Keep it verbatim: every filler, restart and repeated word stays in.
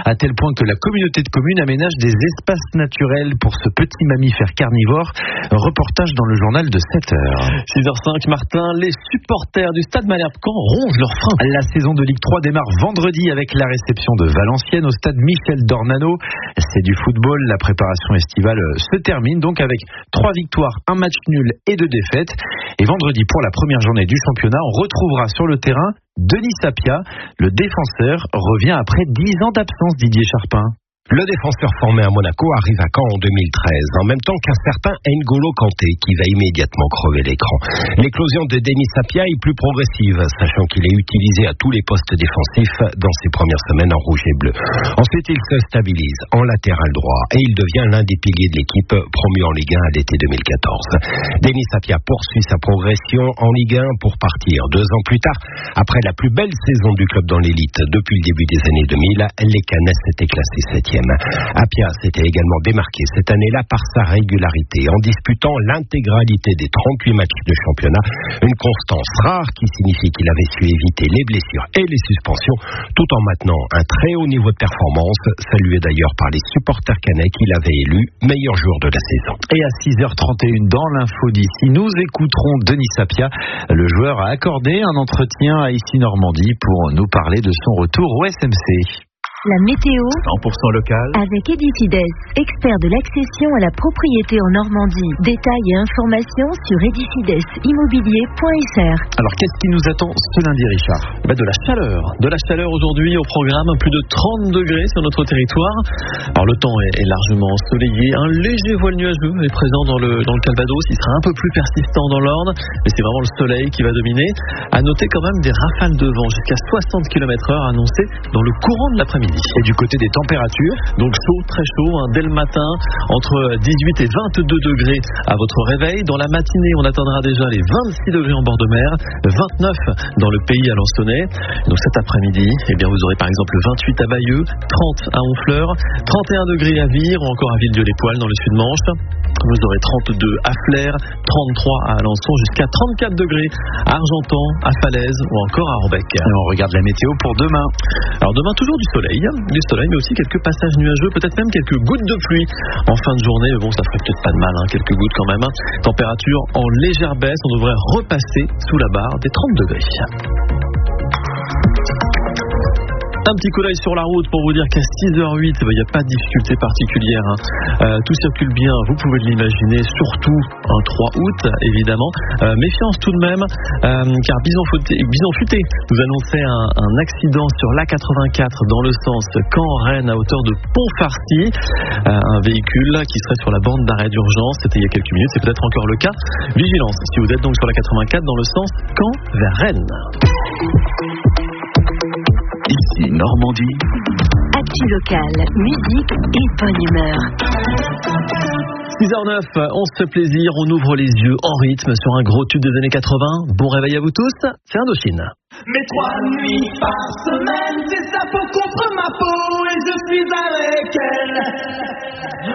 à tel point que la communauté de communes aménage des espaces naturels pour ce petit mammifère carnivore. Reportage dans le journal de sept heures. six heures cinq, Martin, les supporters du Stade Malherbe-Caen rongent leurs freins. La saison de Ligue trois démarre vendredi avec la réception de Valenciennes au stade Michel Dornano. C'est du football, la préparation estivale se termine donc avec trois victoires, un match nul et deux défaites. Et vendredi, pour la première journée du championnat, on retrouvera sur le terrain Denis Sapia. Le défenseur revient après dix ans d'absence, Didier Charpin. Le défenseur formé à Monaco arrive à Caen en deux mille treize, en même temps qu'un certain N'Golo Kanté qui va immédiatement crever l'écran. L'éclosion de Denis Sapia est plus progressive, sachant qu'il est utilisé à tous les postes défensifs dans ses premières semaines en rouge et bleu. Ensuite, il se stabilise en latéral droit et il devient l'un des piliers de l'équipe promue en Ligue un à l'été deux mille quatorze. Denis Sapia poursuit sa progression en Ligue un pour partir deux ans plus tard. Après la plus belle saison du club dans l'élite depuis le début des années deux mille, les Canets étaient classés septième. Apia s'était également démarqué cette année-là par sa régularité en disputant l'intégralité des trente-huit matchs de championnat, une constance rare qui signifie qu'il avait su éviter les blessures et les suspensions tout en maintenant un très haut niveau de performance, salué d'ailleurs par les supporters canets qu'il avait élu meilleur joueur de la saison. Et à six heures trente et une dans l'info d'ici, nous écouterons Denis Sapia. Le joueur a accordé un entretien à Ici Normandie pour nous parler de son retour au S M C. La météo cent pour cent local avec Edifides, expert de l'accession à la propriété en Normandie. Détails et informations sur edifides immobilier point f r. Alors qu'est-ce qui nous attend ce lundi, Richard? bah De la chaleur. De la chaleur aujourd'hui au programme, plus de trente degrés sur notre territoire. Alors le temps est, est largement ensoleillé. Un léger voile nuageux est présent dans le, dans le Calvados. Il sera un peu plus persistant dans l'Orne, mais c'est vraiment le soleil qui va dominer. À noter quand même des rafales de vent jusqu'à soixante kilomètres heure annoncées dans le courant de l'après-midi. Et du côté des températures, donc chaud, très chaud, hein, dès le matin, entre dix-huit et vingt-deux degrés à votre réveil. Dans la matinée, on atteindra déjà les vingt-six degrés en bord de mer, vingt-neuf dans le pays à Lansonnais. Donc cet après-midi, eh bien, vous aurez par exemple vingt-huit à Bayeux, trente à Honfleur, trente et un degrés à Vire ou encore à Villedieu-les-Poêles dans le Sud-Manche. Vous aurez trente-deux à Flers, trente-trois à Alençon, jusqu'à trente-quatre degrés à Argentan, à Falaise ou encore à Orbec. Et on regarde la météo pour demain. Alors demain, toujours du soleil, du soleil, mais aussi quelques passages nuageux, peut-être même quelques gouttes de pluie en fin de journée. Mais bon, ça ferait peut-être pas de mal, hein, quelques gouttes quand même. Température en légère baisse, on devrait repasser sous la barre des trente degrés. Un petit coup d'œil sur la route pour vous dire qu'à six heures huit, il n'y a pas de difficulté particulière. Hein. Euh, tout circule bien, vous pouvez l'imaginer, surtout un trois août, évidemment. Euh, méfiance tout de même, euh, car Bison Futé, Bison Futé nous annonçait un, un accident sur l'A quatre-vingt-quatre dans le sens Caen-Rennes à hauteur de Pont-Farcy. Euh, un véhicule qui serait sur la bande d'arrêt d'urgence, c'était il y a quelques minutes, c'est peut-être encore le cas. Vigilance, si vous êtes donc sur la quatre-vingt-quatre dans le sens Caen vers Rennes. Ici Normandie. Actu locale, musique et bonne humeur. six heures neuf, on se fait plaisir, on ouvre les yeux en rythme sur un gros tube des années quatre-vingts. Bon réveil à vous tous, c'est Indochine. Mes trois nuits par semaine, c'est sa peau contre ma peau et je suis avec elle.